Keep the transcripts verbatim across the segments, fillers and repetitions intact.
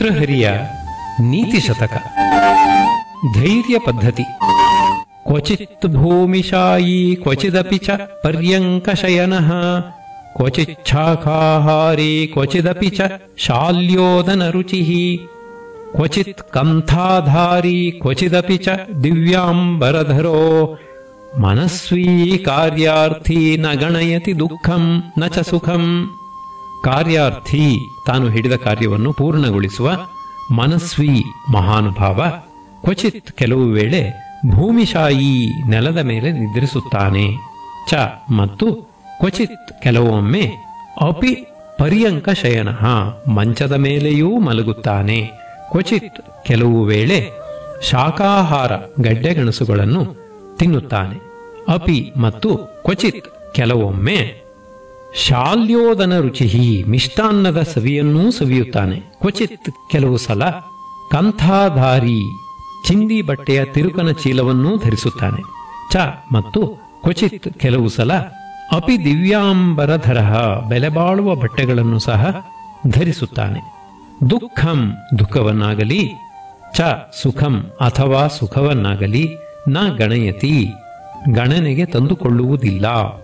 ಭರ್ತೃಹರಿಯ ನೀತಿ ಶತಕ. ಧೈರ್ಯ ಪದ್ಧತಿ. ಕ್ವಚಿತ್ ಭೂಮಿಶಾಯಿ ಕ್ವಚಿದಪಿ ಚ ಪರ್ಯಂಕಶಯನಃ ಕ್ವಚಿಚ್ಛಾಖಾಹಾರಿ ಕ್ವಚಿದಪಿ ಚ ಶಾಲ್ಯೋದನ ರುಚಿಃ ಕ್ವಚಿತ್ ಕಂಥಾಧಾರಿ ಕ್ವಚಿದಪಿ ಚ ದಿವ್ಯಾಂಬರಧರೋ ಮನಸ್ವೀ ಕಾರ್ಯಾರ್ಥಿ ನ ಗಣಯತಿ ದುಃಖಂ ನ ಚ ಸುಖಂ. ಕಾರ್ಯಾರ್ಥಿ ತಾನು ಹಿಡಿದ ಕಾರ್ಯವನ್ನು ಪೂರ್ಣಗೊಳಿಸುವ, ಮನಸ್ವಿ ಮಹಾನುಭಾವ, ಕ್ವಚಿತ್ ಕೆಲವು ವೇಳೆ ಭೂಮಿಶಾಯಿ ನೆಲದ ಮೇಲೆ ನಿದ್ರಿಸುತ್ತಾನೆ, ಚ ಮತ್ತು ಕ್ವಚಿತ್ ಕೆಲವೊಮ್ಮೆ ಅಪಿ ಪರ್ಯಂಕ ಶಯನಃ ಮಂಚದ ಮೇಲೆಯೂ ಮಲಗುತ್ತಾನೆ, ಕ್ವಚಿತ್ ಕೆಲವು ವೇಳೆ ಶಾಕಾಹಾರ ಗಡ್ಡೆಗೆಣಸುಗಳನ್ನು ತಿನ್ನುತ್ತಾನೆ, ಅಪಿ ಮತ್ತು ಕ್ವಚಿತ್ ಕೆಲವೊಮ್ಮೆ ಶಾಲ್ಯೋದನ ರುಚಿಹಿ ಮಿಷ್ಟಾನ್ನದ ಸವಿಯನ್ನೂ ಸವಿಯುತ್ತಾನೆ, ಕ್ವಚಿತ್ ಕೆಲವು ಸಲ ಕಂಥಾಧಾರಿ ಚಿಂದಿ ಬಟ್ಟೆಯ ತಿರುಕನ ಚೀಲವನ್ನೂ ಧರಿಸುತ್ತಾನೆ, ಚ ಮತ್ತು ಕ್ವಚಿತ್ ಕೆಲವು ಸಲ ಅಪಿ ದಿವ್ಯಾಂಬರಧರ ಬೆಲೆಬಾಳುವ ಬಟ್ಟೆಗಳನ್ನು ಸಹ ಧರಿಸುತ್ತಾನೆ. ದುಃಖಂ ದುಃಖವನ್ನಾಗಲಿ, ಚ ಸುಖಂ ಅಥವಾ ಸುಖವನ್ನಾಗಲಿ ನ ಗಣಯತಿ ಗಣನೆಗೆ ತಂದುಕೊಳ್ಳುವುದಿಲ್ಲ.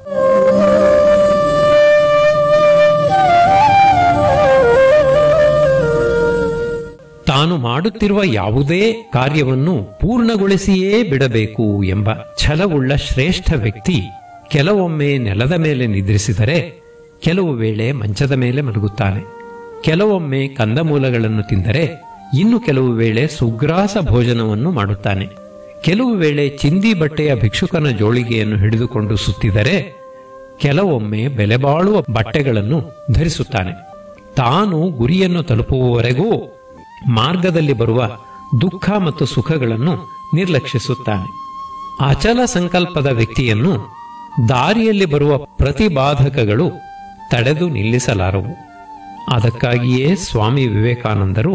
ತಾನು ಮಾಡುತ್ತಿರುವ ಯಾವುದೇ ಕಾರ್ಯವನ್ನು ಪೂರ್ಣಗೊಳಿಸಿಯೇ ಬಿಡಬೇಕು ಎಂಬ ಛಲವುಳ್ಳ ಶ್ರೇಷ್ಠ ವ್ಯಕ್ತಿ ಕೆಲವೊಮ್ಮೆ ನೆಲದ ಮೇಲೆ ನಿದ್ರಿಸಿದರೆ, ಕೆಲವು ವೇಳೆ ಮಂಚದ ಮೇಲೆ ಮಲಗುತ್ತಾನೆ, ಕೆಲವೊಮ್ಮೆ ಕಂದಮೂಲಗಳನ್ನು ತಿಂದರೆ, ಇನ್ನು ಕೆಲವು ವೇಳೆ ಸುಗ್ರಾಸ ಭೋಜನವನ್ನು ಮಾಡುತ್ತಾನೆ, ಕೆಲವು ವೇಳೆ ಚಿಂದಿ ಬಟ್ಟೆಯ ಭಿಕ್ಷುಕನ ಜೋಳಿಗೆಯನ್ನು ಹಿಡಿದುಕೊಂಡು ಸುತ್ತಿದರೆ, ಕೆಲವೊಮ್ಮೆ ಬೆಲೆಬಾಳುವ ಬಟ್ಟೆಗಳನ್ನು ಧರಿಸುತ್ತಾನೆ. ತಾನು ಗುರಿಯನ್ನು ತಲುಪುವವರೆಗೂ ಮಾರ್ಗದಲ್ಲಿ ಬರುವ ದುಃಖ ಮತ್ತು ಸುಖಗಳನ್ನು ನಿರ್ಲಕ್ಷಿಸುತ್ತಾನೆ. ಅಚಲ ಸಂಕಲ್ಪದ ವ್ಯಕ್ತಿಯನ್ನು ದಾರಿಯಲ್ಲಿ ಬರುವ ಪ್ರತಿಬಾಧಕಗಳು ತಡೆದು ನಿಲ್ಲಿಸಲಾರವು. ಅದಕ್ಕಾಗಿಯೇ ಸ್ವಾಮಿ ವಿವೇಕಾನಂದರು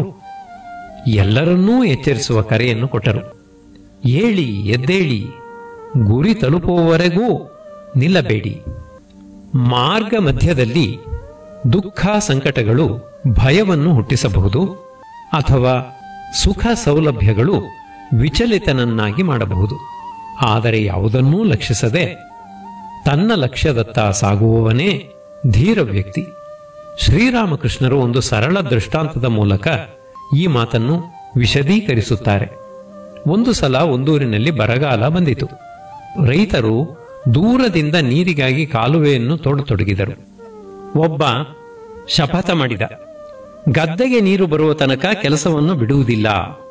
ಎಲ್ಲರನ್ನೂ ಎಚ್ಚರಿಸುವ ಕರೆಯನ್ನು ಕೊಟ್ಟರು. ಏಳಿ ಎದ್ದೇಳಿ, ಗುರಿ ತಲುಪುವವರೆಗೂ ನಿಲ್ಲಬೇಡಿ. ಮಾರ್ಗ ಮಧ್ಯದಲ್ಲಿ ದುಃಖ ಸಂಕಟಗಳು ಭಯವನ್ನು ಹುಟ್ಟಿಸಬಹುದು ಅಥವಾ ಸುಖ ಸೌಲಭ್ಯಗಳು ವಿಚಲಿತನನ್ನಾಗಿ ಮಾಡಬಹುದು. ಆದರೆ ಯಾವುದನ್ನೂ ಲಕ್ಷಿಸದೆ ತನ್ನ ಲಕ್ಷ್ಯದತ್ತ ಸಾಗುವವನೇ ಧೀರ ವ್ಯಕ್ತಿ. ಶ್ರೀರಾಮಕೃಷ್ಣರು ಒಂದು ಸರಳ ದೃಷ್ಟಾಂತದ ಮೂಲಕ ಈ ಮಾತನ್ನು ವಿಶದೀಕರಿಸುತ್ತಾರೆ. ಒಂದು ಸಲ ಒಂದೂರಿನಲ್ಲಿ ಬರಗಾಲ ಬಂದಿತು. ರೈತರು ದೂರದಿಂದ ನೀರಿಗಾಗಿ ಕಾಲುವೆಯನ್ನು ತೋಡತೊಡಗಿದರು. ಒಬ್ಬ ಶಪಥ ಮಾಡಿದ, ಗದ್ದೆಗೆ ನೀರು ಬರುವ ತನಕ ಕೆಲಸವನ್ನು ಬಿಡುವುದಿಲ್ಲ.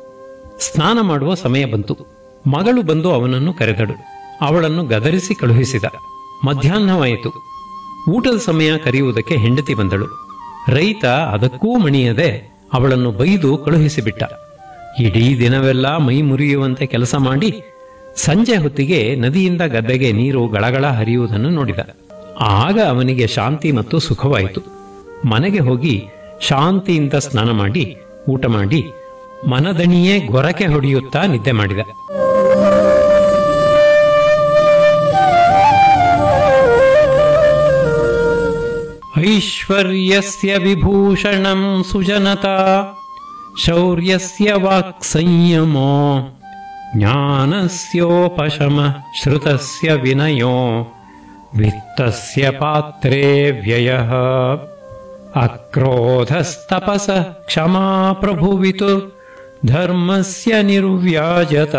ಸ್ನಾನ ಮಾಡುವ ಸಮಯ ಬಂತು. ಮಗಳು ಬಂದು ಅವನನ್ನು ಕರೆದಳು. ಅವಳನ್ನು ಗದರಿಸಿ ಕಳುಹಿಸಿದ. ಮಧ್ಯಾಹ್ನವಾಯಿತು. ಊಟದ ಸಮಯ ಕರೆಯುವುದಕ್ಕೆ ಹೆಂಡತಿ ಬಂದಳು. ರೈತ ಅದಕ್ಕೂ ಮಣಿಯದೆ ಅವಳನ್ನು ಬೈದು ಕಳುಹಿಸಿಬಿಟ್ಟ. ಇಡೀ ದಿನವೆಲ್ಲ ಮೈ ಮುರಿಯುವಂತೆ ಕೆಲಸ ಮಾಡಿ ಸಂಜೆ ಹೊತ್ತಿಗೆ ನದಿಯಿಂದ ಗದ್ದೆಗೆ ನೀರು ಗಳಗಳ ಹರಿಯುವುದನ್ನು ನೋಡಿದ. ಆಗ ಅವನಿಗೆ ಶಾಂತಿ ಮತ್ತು ಸುಖವಾಯಿತು. ಮನೆಗೆ ಹೋಗಿ ಶಾಂತಿಯಿಂದ ಸ್ನಾನ ಮಾಡಿ ಊಟ ಮಾಡಿ ಮನದಣಿಯೇ ಗೊರಕೆ ಹೊಡೆಯುತ್ತಾ ನಿದ್ದೆ ಮಾಡಿದ. ಐಶ್ವರ್ಯಸ್ಯ ವಿಭೂಷಣಂ ಸುಜನತಾ ಶೌರ್ಯಸ್ಯ ವಾಕ್ ಸಂಯಮೋ ಜ್ಞಾನಸ್ಯೋಪಶಮ ಶ್ರುತಸ್ಯ ವಿನಯೋ ವಿತ್ತಸ್ಯ ಪಾತ್ರೇ ವ್ಯಯಃ ಅಕ್ರೋಧಸ್ತಪಸ ಕ್ಷಮಾ ಪ್ರಭುವಿತು ಧರ್ಮಸ್ಯ ನಿರ್ವ್ಯಾಜತ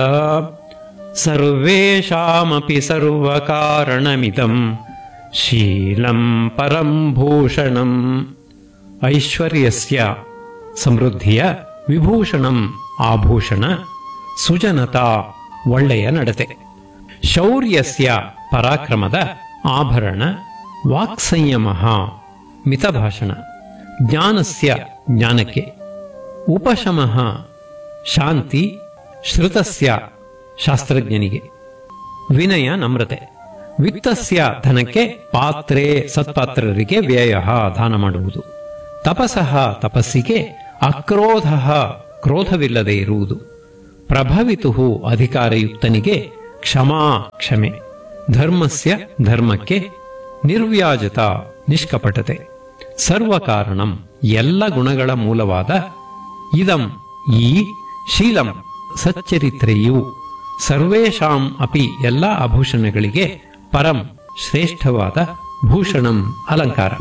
ಸರ್ವೇಷಾಮಪಿ ಸರ್ವಕಾರಣಮಿದಂ ಶೀಲಂ ಪರಂ ಭೂಷಣಂ. ಐಶ್ವರ್ಯಸ್ಯ ಸಮೃದ್ಧಿಯ, ವಿಭೂಷಣಂ ಆಭೂಷಣ, ಸುಜನತಾ ಒಳ್ಳೆಯ ನಡತೆ, ಶೌರ್ಯಸ್ಯ ಪರಾಕ್ರಮದ ಆಭರಣ, ವಾಕ್ಸಂಯಮ ಮಿತಭಾಷಣ, ಜ್ಞಾನಸ್ಯ ಜ್ಞಾನಕ್ಕೆ, ಉಪಶಮಃ ಶಾಂತಿ, ಶ್ರುತಸ್ಯ ಶಾಸ್ತ್ರಜ್ಞನಿಗೆ, ವಿನಯ ನಮ್ರತೆ, ವಿತ್ತಸ್ಯ ಧನಕ್ಕೆ, ಪಾತ್ರೆ ಸತ್ಪಾತ್ರರಿಗೆ, ವ್ಯಯ ದಾನ ಮಾಡುವುದು, ತಪಸಃ ತಪಸ್ಸಿಗೆ, ಅಕ್ರೋಧ ಕ್ರೋಧವಿಲ್ಲದೆ ಇರುವುದು, ಪ್ರಭವಿತು ಅಧಿಕಾರಯುಕ್ತನಿಗೆ, ಕ್ಷಮಾ ಕ್ಷಮೆ, ಧರ್ಮಸ್ಯ ಧರ್ಮಕ್ಕೆ, ನಿರ್ವ್ಯಾಜತ ನಿಷ್ಕಪಟತೆ, ಸರ್ವಕಾರಣಂ ಎಲ್ಲ ಗುಣಗಳ ಮೂಲವಾದ ಇದಂ ಈ ಶೀಲಂ ಸಚ್ಚರಿತ್ರೆಯು ಸರ್ವೇಷಾಂ ಅಪಿ ಎಲ್ಲ ಆಭೂಷಣಗಳಿಗೆ ಪರಂ ಶ್ರೇಷ್ಠವಾದ ಭೂಷಣಂ ಅಲಂಕಾರ.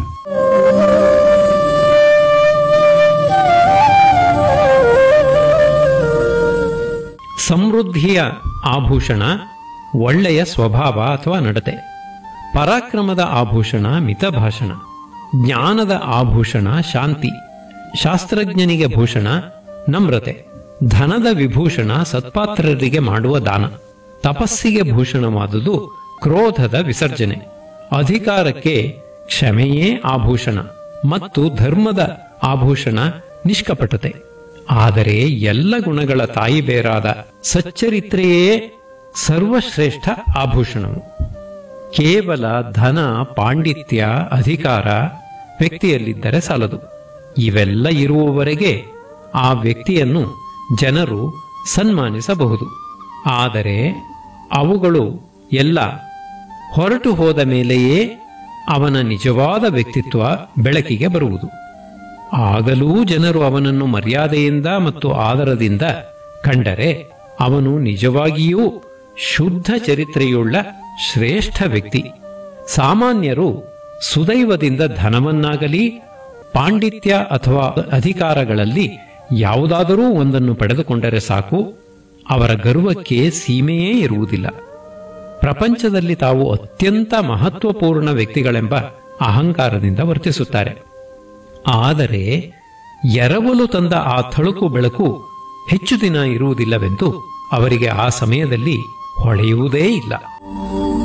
ಸಮೃದ್ಧಿಯ ಆಭೂಷಣ ಒಳ್ಳೆಯ ಸ್ವಭಾವ ಅಥವಾ ನಡತೆ. ಪರಾಕ್ರಮದ ಆಭೂಷಣ ಮಿತಭಾಷಣ. ಜ್ಞಾನದ ಆಭೂಷಣ ಶಾಂತಿ. ಶಾಸ್ತ್ರಜ್ಞನಿಗೆ ಭೂಷಣ ನಮ್ರತೆ. ಧನದ ವಿಭೂಷಣ ಸತ್ಪಾತ್ರರಿಗೆ ಮಾಡುವ ದಾನ. ತಪಸ್ಸಿಗೆ ಭೂಷಣವಾದುದು ಕ್ರೋಧದ ವಿಸರ್ಜನೆ. ಅಧಿಕಾರಕ್ಕೆ ಕ್ಷಮೆಯೇ ಆಭೂಷಣ ಮತ್ತು ಧರ್ಮದ ಆಭೂಷಣ ನಿಷ್ಕಪಟತೆ. ಆದರೆ ಎಲ್ಲ ಗುಣಗಳ ತಾಯಿ ಬೇರಾದ ಸಚ್ಚರಿತ್ರೆಯೇ ಸರ್ವಶ್ರೇಷ್ಠ ಆಭೂಷಣವು. ಕೇವಲ ಧನ, ಪಾಂಡಿತ್ಯ, ಅಧಿಕಾರ ವ್ಯಕ್ತಿಯಲ್ಲಿದ್ದರೆ ಸಾಲದು. ಇವೆಲ್ಲ ಇರುವವರೆಗೆ ಆ ವ್ಯಕ್ತಿಯನ್ನು ಜನರು ಸನ್ಮಾನಿಸಬಹುದು. ಆದರೆ ಅವುಗಳು ಎಲ್ಲ ಹೊರಟು ಹೋದ ಮೇಲೆಯೇ ಅವನ ನಿಜವಾದ ವ್ಯಕ್ತಿತ್ವ ಬೆಳಕಿಗೆ ಬರುವುದು. ಆಗಲೂ ಜನರು ಅವನನ್ನು ಮರ್ಯಾದೆಯಿಂದ ಮತ್ತು ಆದರದಿಂದ ಕಂಡರೆ ಅವನು ನಿಜವಾಗಿಯೂ ಶುದ್ಧ ಚರಿತ್ರೆಯುಳ್ಳ ಶ್ರೇಷ್ಠ ವ್ಯಕ್ತಿ. ಸಾಮಾನ್ಯರು ಸುದೈವದಿಂದ ಧನವನ್ನಾಗಲಿ ಪಾಂಡಿತ್ಯ ಅಥವಾ ಅಧಿಕಾರಗಳಲ್ಲಿ ಯಾವುದಾದರೂ ಒಂದನ್ನು ಪಡೆದುಕೊಂಡರೆ ಸಾಕು, ಅವರ ಗರ್ವಕ್ಕೆ ಸೀಮೆಯೇ ಇರುವುದಿಲ್ಲ. ಪ್ರಪಂಚದಲ್ಲಿ ತಾವು ಅತ್ಯಂತ ಮಹತ್ವಪೂರ್ಣ ವ್ಯಕ್ತಿಗಳೆಂಬ ಅಹಂಕಾರದಿಂದ ವರ್ತಿಸುತ್ತಾರೆ. ಆದರೆ ಎರವಲು ತಂದ ಆ ಥಳುಕು ಬೆಳಕು ಹೆಚ್ಚು ದಿನ ಇರುವುದಿಲ್ಲವೆಂದು ಅವರಿಗೆ ಆ ಸಮಯದಲ್ಲಿ ಹೊಳೆಯುವುದೇ ಇಲ್ಲ.